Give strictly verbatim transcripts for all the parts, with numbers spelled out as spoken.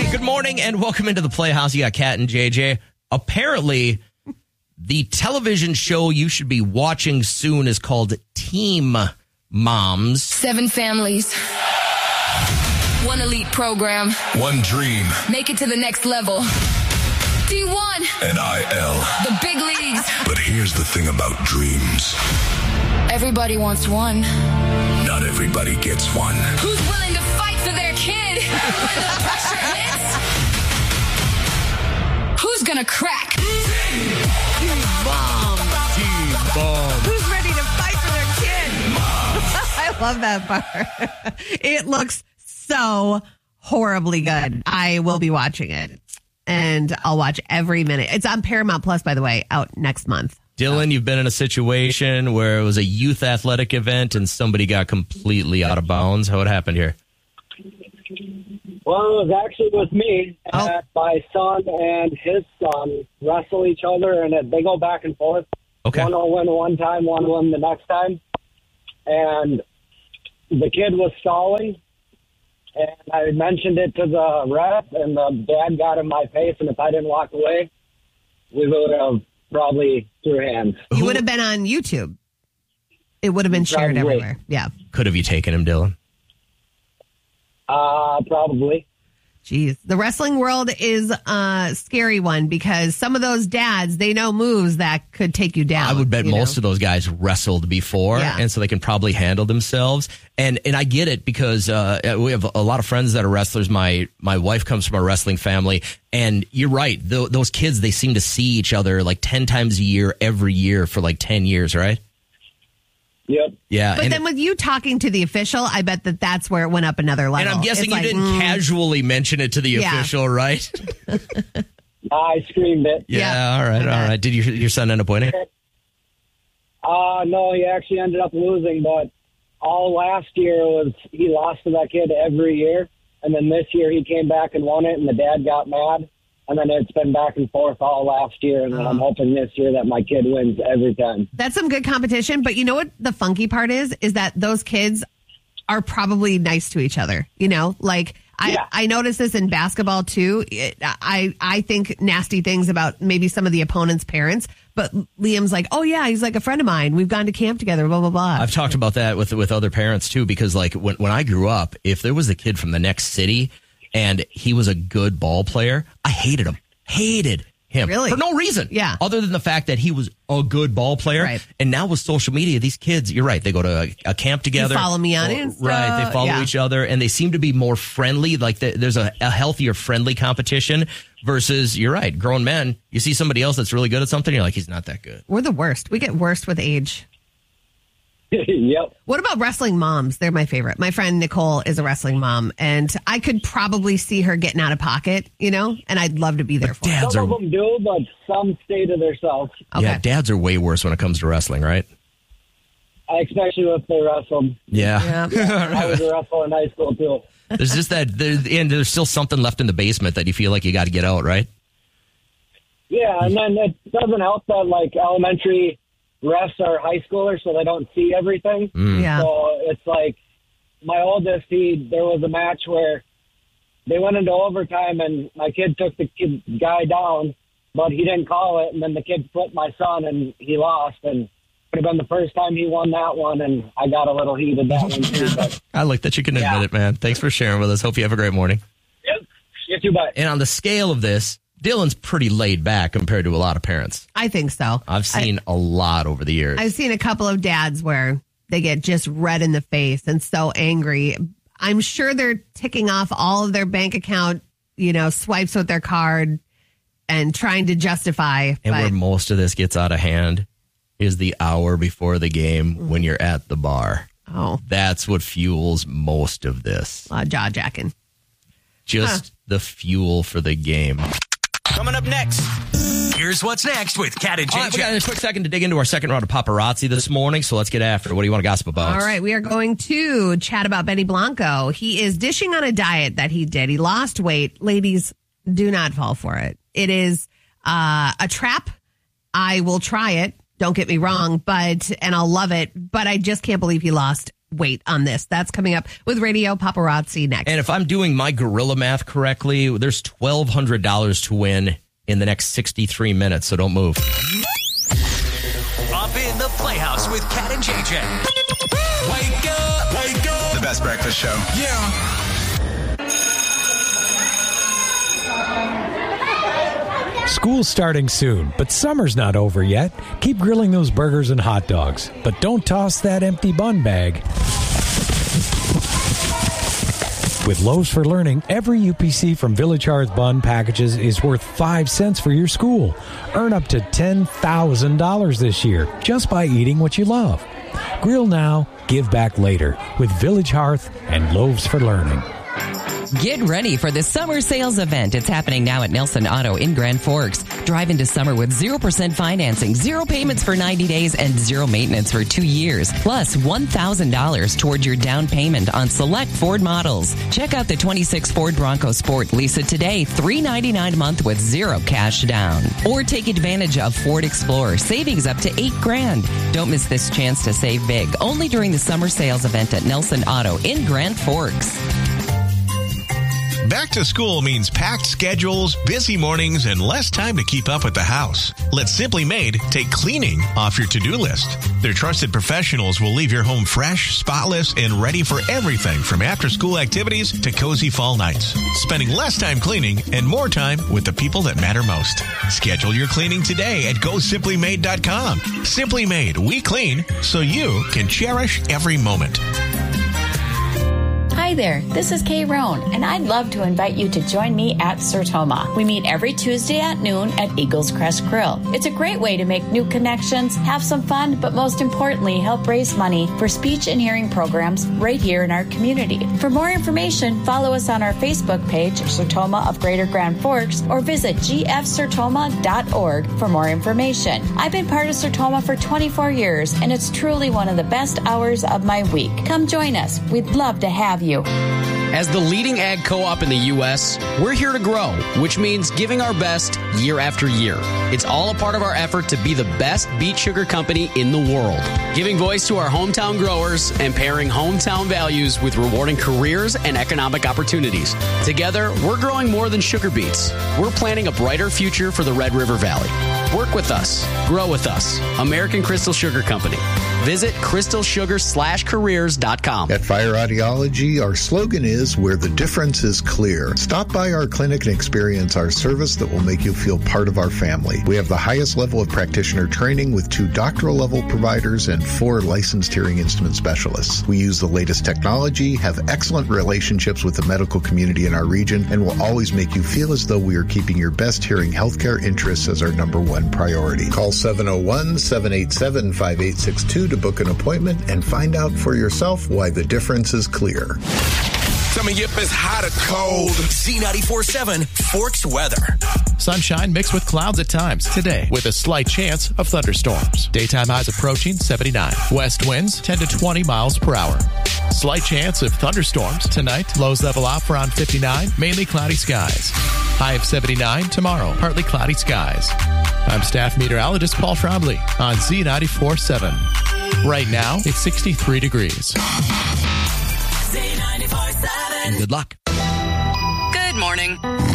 Good morning and welcome into the Playhouse. You got Kat and J J. Apparently, the television show you should be watching soon is called Team Moms. Seven families. One elite program. One dream. Make it to the next level. D one. N I L. The big leagues. But here's the thing about dreams. Everybody wants one. Not everybody gets one. Who's willing to fight for their kid? When the pressure hits? Who's gonna crack? Team Mom. Team Mom. Who's ready to fight for their kid? I love that part. It looks so horribly good. I will be watching it. And I'll watch every minute. It's on Paramount Plus, by the way, out next month. Dylan, you've been in a situation where it was a youth athletic event and somebody got completely out of bounds. How it happened here? Well, it was actually with me. Oh. Uh, my son and his son wrestle each other, and it, they go back and forth. Okay. One will win one time, one will win the next time. And the kid was stalling, and I mentioned it to the ref, and the dad got in my face, and if I didn't walk away, we would have probably threw hands. You would have been on YouTube. It would have been shared Probably. everywhere. Yeah. Could have you taken him, Dylan? Uh, probably. Jeez. The wrestling world is a scary one because some of those dads, they know moves that could take you down. I would bet you most know? of those guys wrestled before, Yeah. and so they can probably handle themselves. And and I get it because uh, we have a lot of friends that are wrestlers. My my wife comes from a wrestling family, and you're right. Th- those kids, they seem to see each other like ten times a year, every year for like ten years, right? Yep. Yeah. But and then with you talking to the official, I bet that that's where it went up another level. And I'm guessing It's you like, didn't mm, casually mention it to the Yeah. official, right? I screamed it. Yeah, Yeah. all right, I all bet. right. Did your your son end up winning? Uh, no, he actually ended up losing, but all last year was he lost to that kid every year. And then this year he came back and won it, and the dad got mad. And then it's been back and forth all last year, and I'm hoping this year that my kid wins every time. That's some good competition. But you know what the funky part is? Is that those kids are probably nice to each other. You know, like I, Yeah. I notice this in basketball too. It, I, I think nasty things about maybe some of the opponent's parents. But Liam's like, oh, yeah, he's like a friend of mine. We've gone to camp together, blah, blah, blah. I've talked about that with with other parents too, because like when when I grew up, if there was a kid from the next city and he was a good ball player, I hated him. Hated him. Really? For no reason. Yeah. Other than the fact that he was a good ball player. Right. And now with social media, these kids, you're right, they go to a, a camp together. follow me on Or- Insta. Right. They follow Yeah. each other and they seem to be more friendly. Like the, there's a, a healthier, friendly competition versus, you're right, grown men. You see somebody else that's really good at something, you're like, he's not that good. We're the worst. We get worse with age. Yep. What about wrestling moms? They're my favorite. My friend Nicole is a wrestling mom, and I could probably see her getting out of pocket, you know, and I'd love to be there for her. Dads Some are, of them do, but some stay to themselves, Okay. yeah, dads are way worse when it comes to wrestling, right? especially if they wrestle. Yeah. I was a wrestler in high school, too. There's just that, there, and there's still something left in the basement that you feel like you got to get out, right? Yeah, and then it doesn't help that, like, elementary refs are high schoolers, so they don't see everything. Yeah. So it's like my oldest, he there was a match where they went into overtime, and my kid took the kid, guy down, but he didn't call it, and then the kid flipped my son, and he lost, and it would have been the first time he won that one, and I got a little heated that one, too. But, I like that you can admit Yeah. it, man. Thanks for sharing with us. Hope you have a great morning. yep, you too, bye. And on the scale of this, Dylan's pretty laid back compared to a lot of parents. I think so. I've seen a lot over the years. I've seen a couple of dads where they get just red in the face and so angry. I'm sure they're ticking off all of their bank account, you know, swipes with their card and trying to justify. and but where most of this gets out of hand is the hour before the game when you're at the bar. oh, That's what fuels most of this. uh, jaw jacking. Just the fuel for the game. Coming up next, here's what's next with Kat and All right, we J J. got a quick second to dig into our second round of paparazzi this morning, so let's get after it. What do you want to gossip about? All right, we are going to chat about Benny Blanco. He is dishing on a diet that he did. He lost weight. Ladies, do not fall for it. It is uh, a trap. I will try it. Don't get me wrong, but, and I'll love it, but I just can't believe he lost weight on this. That's coming up with Radio Paparazzi next. And if I'm doing my gorilla math correctly, there's twelve hundred dollars to win in the next sixty-three minutes, so don't move. Up in the Playhouse with Cat and J J. Wake up, wake up. The best breakfast show. Yeah. School's starting soon, but summer's not over yet. Keep grilling those burgers and hot dogs, but don't toss that empty bun bag. With Loaves for Learning, every U P C from Village Hearth Bun packages is worth five cents for your school. Earn up to ten thousand dollars this year just by eating what you love. Grill now, give back later with Village Hearth and Loaves for Learning. Get ready for the summer sales event. It's happening now at Nelson Auto in Grand Forks. Drive into summer with zero percent financing, zero payments for ninety days, and zero maintenance for two years. Plus one thousand dollars toward your down payment on select Ford models. Check out the twenty-six Ford Bronco Sport. Lease it today, three hundred ninety-nine dollars a month with zero cash down. Or take advantage of Ford Explorer. Savings up to eight grand. Don't miss this chance to save big. Only during the summer sales event at Nelson Auto in Grand Forks. Back to school means packed schedules, busy mornings, and less time to keep up with the house. Let Simply Made take cleaning off your to-do list. Their trusted professionals will leave your home fresh, spotless, and ready for everything from after-school activities to cozy fall nights. Spending less time cleaning and more time with the people that matter most. Schedule your cleaning today at go simply made dot com. Simply Made, we clean so you can cherish every moment. Hi there, this is Kay Roan, and I'd love to invite you to join me at Sertoma. We meet every Tuesday at noon at Eagles Crest Grill. It's a great way to make new connections, have some fun, but most importantly, help raise money for speech and hearing programs right here in our community. For more information, follow us on our Facebook page, Sertoma of Greater Grand Forks, or visit g f sertoma dot org for more information. I've been part of Sertoma for twenty-four years, and it's truly one of the best hours of my week. Come join us. We'd love to have you. As the leading ag co-op in the U S, we're here to grow, which means giving our best year after year. It's all a part of our effort to be the best beet sugar company in the world, giving voice to our hometown growers and pairing hometown values with rewarding careers and economic opportunities. Together, we're growing more than sugar beets. We're planting a brighter future for the Red River Valley. Work with us. Grow with us. American Crystal Sugar Company. Visit crystal sugar slash careers dot com. At Fire Audiology, our slogan is where the difference is clear. Stop by our clinic and experience our service that will make you feel part of our family. We have the highest level of practitioner training with two doctoral level providers and four licensed hearing instrument specialists. We use the latest technology, have excellent relationships with the medical community in our region, and will always make you feel as though we are keeping your best hearing healthcare interests as our number one priority. Call seven oh one, seven eight seven, five eight six two to book an appointment and find out for yourself why the difference is clear. Coming up is hot or cold. Z ninety-four point seven Forks weather. Sunshine mixed with clouds at times today with a slight chance of thunderstorms. Daytime highs approaching seventy-nine. West winds ten to twenty miles per hour. Slight chance of thunderstorms tonight. Lows level off around fifty-nine. Mainly cloudy skies. High of seventy-nine tomorrow. Partly cloudy skies. I'm staff meteorologist Paul Trombley on Z ninety-four point seven. Right now, it's sixty-three degrees. And good luck. Good morning.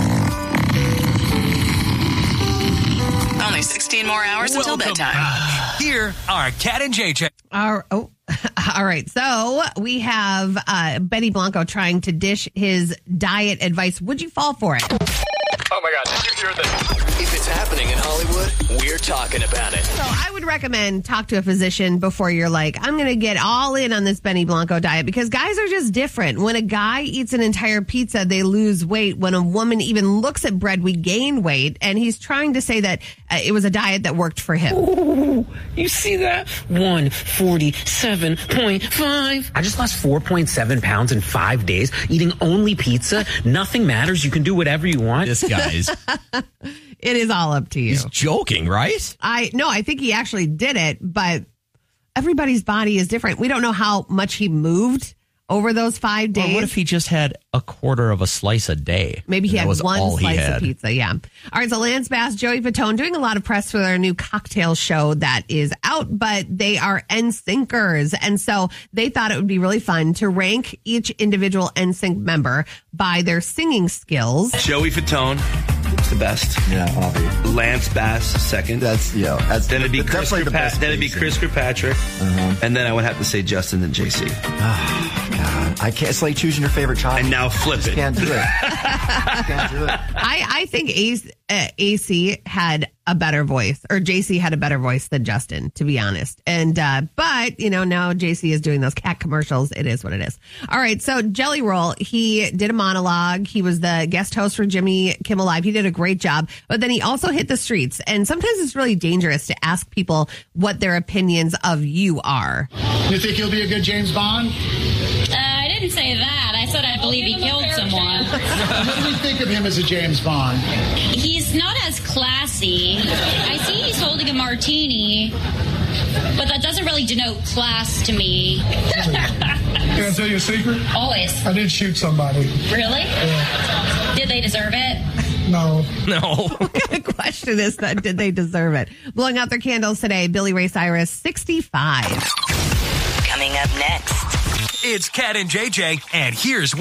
Only sixteen more hours Welcome until bedtime. Back. Here are Cat and J J. Our, oh, all right. So we have uh, Benny Blanco trying to dish his diet advice. Would you fall for it? Oh my God, did you hear this? If it's happening in Hollywood, we're talking about it. So I would recommend talk to a physician before you're like, I'm going to get all in on this Benny Blanco diet, because guys are just different. When a guy eats an entire pizza, they lose weight. When a woman even looks at bread, we gain weight. And he's trying to say that uh, it was a diet that worked for him. Ooh, you see that? one forty-seven point five. I just lost four point seven pounds in five days eating only pizza. Nothing matters. You can do whatever you want. This guy is... It is all up to you. He's joking, right? I no, I think he actually did it, but everybody's body is different. We don't know how much he moved over those five days. Well, what if he just had a quarter of a slice a day? Maybe he That had was one all he slice had. of pizza. Yeah. All right. So Lance Bass, Joey Fatone doing a lot of press for their new cocktail show that is out, but they are N Syncers. And so they thought it would be really fun to rank each individual N Sync member by their singing skills. Joey Fatone is the best. Yeah, obviously. Lance Bass second. That's yeah. That's then it'd be Chris definitely the Kirkpa- best. then it'd be Chris Kirkpatrick, Uh-huh. and then I would have to say Justin and J C. Oh, God, I can't. It's like choosing your favorite child. And now flip it. Can't do it. Can't do it. I, I think A, uh, A C had a better voice, or J C had a better voice than Justin, to be honest. And, uh, but, you know, now J C is doing those cat commercials. It is what it is. All right. So Jelly Roll, he did a monologue. He was the guest host for Jimmy Kimmel Live. He did a great job, but then he also hit the streets. And sometimes it's really dangerous to ask people what their opinions of you are. You think he'll be a good James Bond? Uh, I didn't say that. I said I believe he killed someone. What do we think of him as a James Bond? He's not as classy. I see he's holding a martini, but that doesn't really denote class to me. Can I tell you a secret? Always. I did shoot somebody. Really? Yeah. Did they deserve it? No. No. What kind of question is that? Did they deserve it? Blowing out their candles today, Billy Ray Cyrus, sixty-five. Coming up next. It's Cat and J J, and here's